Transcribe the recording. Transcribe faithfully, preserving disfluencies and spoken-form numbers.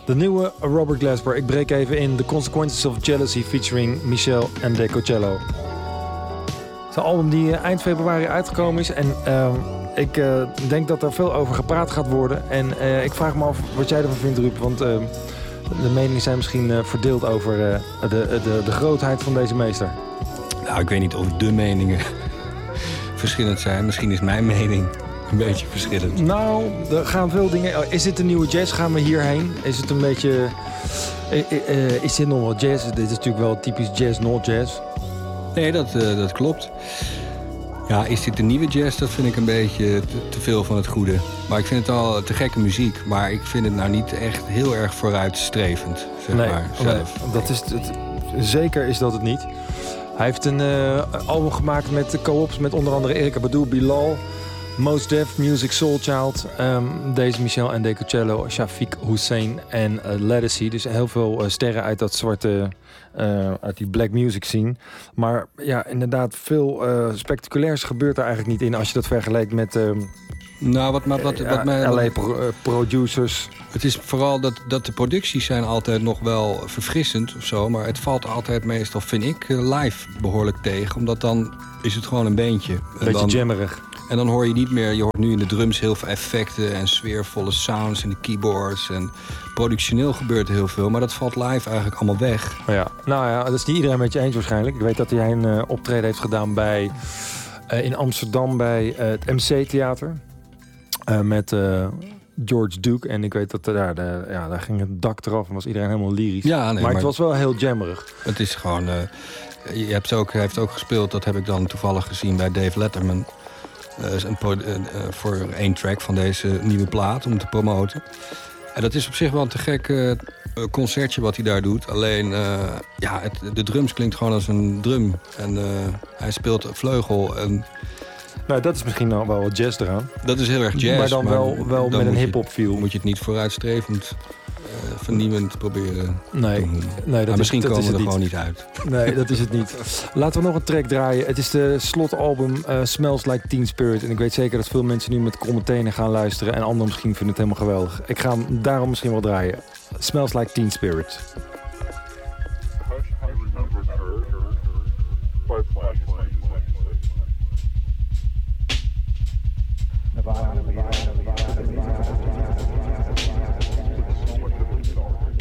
De nieuwe Robert Glasper. Ik breek even in The Consequences of Jealousy featuring Michel and DeCocello. Het is een album die eind februari uitgekomen is. En uh, ik uh, denk dat er veel over gepraat gaat worden. En uh, ik vraag me af wat jij ervan vindt, Ruud. Want uh, de meningen zijn misschien uh, verdeeld over uh, de, de, de grootheid van deze meester. Nou, ik weet niet of de meningen verschillend zijn. Misschien is mijn mening een beetje verschillend. Nou, er gaan veel dingen... Is dit een nieuwe jazz? Gaan we hierheen? Is het een beetje... Uh, is dit nog wel jazz? Dit is natuurlijk wel typisch jazz, not jazz. Nee, dat, uh, dat klopt. Ja, is dit de nieuwe jazz? Dat vind ik een beetje te, te veel van het goede. Maar ik vind het al te gekke muziek. Maar ik vind het nou niet echt heel erg vooruitstrevend, zeg nee, maar, zelf. Nee, dat is het, zeker is dat het niet. Hij heeft een uh, album gemaakt met co-ops met onder andere Erykah Badu, Bilal, Mos Def, Music Soul Child, um, deze Michel en DeCocello, Shafiq Hussein en uh, Ledisi. Dus heel veel uh, sterren uit dat zwarte, uh, uit die black music scene. Maar ja, inderdaad, veel uh, spectaculairs gebeurt er eigenlijk niet in als je dat vergelijkt met... Uh, Nou, wat, wat, wat, wat mij, L A pro, uh, producers. Het is vooral dat, dat de producties zijn altijd nog wel verfrissend of zo. Maar het valt altijd meestal, vind ik, live behoorlijk tegen. Omdat dan is het gewoon een beentje. Beetje dan, jammerig. En dan hoor je niet meer, je hoort nu in de drums heel veel effecten en sfeervolle sounds en de keyboards. En productioneel gebeurt er heel veel, maar dat valt live eigenlijk allemaal weg. Ja. Nou ja, dat is niet iedereen met je eens waarschijnlijk. Ik weet dat hij een uh, optreden heeft gedaan bij, uh, in Amsterdam bij uh, het M C-theater. Uh, met uh, George Duke. En ik weet dat uh, daar, de, ja, daar ging het dak eraf en was iedereen helemaal lyrisch. Ja, nee, maar, maar het was wel heel jammerig. Het is gewoon... Uh, je hebt ook, hij heeft ook gespeeld, dat heb ik dan toevallig gezien bij Dave Letterman. Uh, een pro, uh, uh, voor één track van deze nieuwe plaat om te promoten. En dat is op zich wel een te gek uh, concertje wat hij daar doet. Alleen, uh, ja, het, de drums klinkt gewoon als een drum. En uh, hij speelt vleugel en... Nou, dat is misschien nou wel wat jazz eraan. Dat is heel erg jazz. Maar dan maar wel, wel dan met een hip-hop feel. Moet je het niet vooruitstrevend, uh, vernieuwend proberen nee, te doen. Nee, dat maar misschien is, dat komen we er niet. gewoon niet uit. Nee, dat is het niet. Laten we nog een track draaien. Het is de slotalbum uh, Smells Like Teen Spirit. En ik weet zeker dat veel mensen nu met kromme tenen gaan luisteren. En anderen misschien vinden het helemaal geweldig. Ik ga hem daarom misschien wel draaien. Smells Like Teen Spirit.